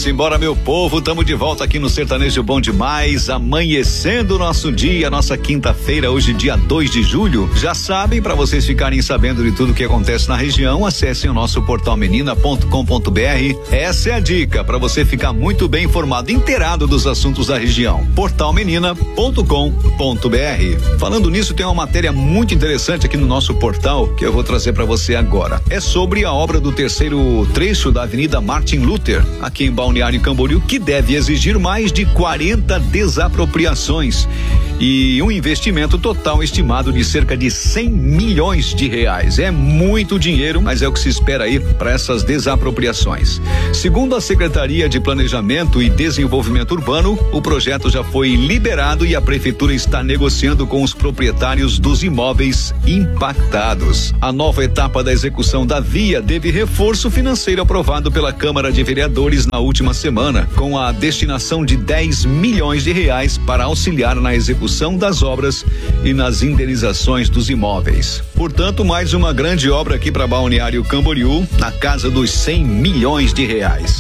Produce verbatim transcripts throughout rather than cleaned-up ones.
Simbora, meu povo, tamo de volta aqui no Sertanejo Bom Demais, amanhecendo o nosso dia, nossa quinta-feira, hoje dia dois de julho. Já sabem, para vocês ficarem sabendo de tudo que acontece na região, acessem o nosso portal menina ponto com ponto br. Essa é a dica para você ficar muito bem informado, inteirado dos assuntos da região. portal menina ponto com ponto br. Falando nisso, tem uma matéria muito interessante aqui no nosso portal que eu vou trazer para você agora. É sobre a obra do terceiro trecho da Avenida Martin Luther, aqui em Balneário Camboriú, que deve exigir mais de quarenta desapropriações e um investimento total estimado de cerca de cem milhões de reais. É muito dinheiro, mas é o que se espera aí para essas desapropriações. Segundo a Secretaria de Planejamento e Desenvolvimento Urbano, o projeto já foi liberado e a prefeitura está negociando com os proprietários dos imóveis impactados. A nova etapa da execução da via teve reforço financeiro aprovado pela Câmara de Vereadores na última semana, com a destinação de dez milhões de reais para auxiliar na execução das obras e nas indenizações dos imóveis. Portanto, mais uma grande obra aqui para Balneário Camboriú, na casa dos cem milhões de reais.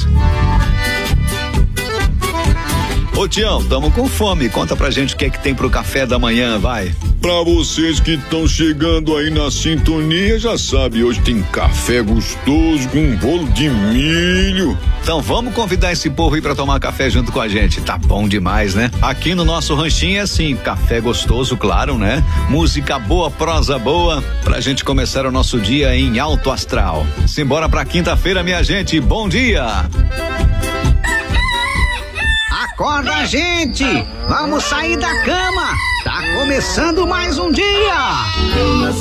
Ô Tião, tamo com fome, conta pra gente o que é que tem pro café da manhã, vai. Pra vocês que estão chegando aí na sintonia, já sabe, hoje tem café gostoso com um bolo de milho. Então vamos convidar esse povo aí pra tomar café junto com a gente, tá bom demais, né? Aqui no nosso ranchinho é assim, café gostoso, claro, né? Música boa, prosa boa, pra gente começar o nosso dia em alto astral. Simbora pra quinta-feira, minha gente, bom dia! Acorda, gente! Vamos sair da cama! Tá começando mais um dia!